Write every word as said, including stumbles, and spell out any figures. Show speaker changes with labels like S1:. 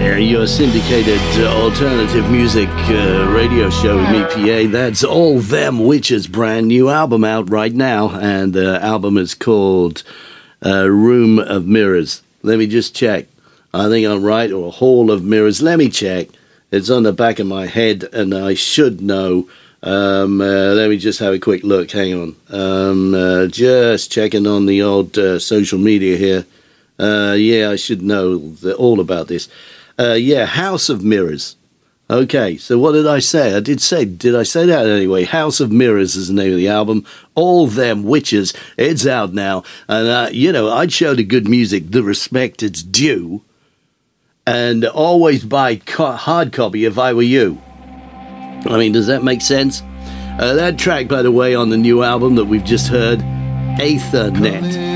S1: Yeah, your syndicated uh, alternative music uh, radio show with me, P A. That's All Them Witches, brand new album out right now, and the album is called uh, Room of Mirrors. Let me just check. I think I'm right, or Hall of Mirrors. Let me check. It's on the back of my head, and I should know. Um, uh, let me just have a quick look. Hang on. Um, uh, just checking on the old uh, social media here. Uh, yeah, I should know the, all about this. Uh, yeah, House of Mirrors. Okay, so what did I say? I did say, did I say that anyway? House of Mirrors is the name of the album. All Them Witches. It's out now. And, uh, you know, I'd show the good music the respect it's due. And always buy co- hard copy if I were you. I mean, does that make sense? Uh, that track, by the way, on the new album that we've just heard, Aethernet.